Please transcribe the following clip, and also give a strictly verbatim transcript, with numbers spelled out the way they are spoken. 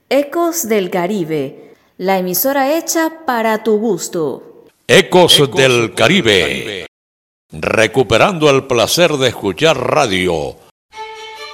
Ecos del Caribe, la emisora hecha para tu gusto. Ecos, Ecos del Caribe, Caribe, recuperando el placer de escuchar radio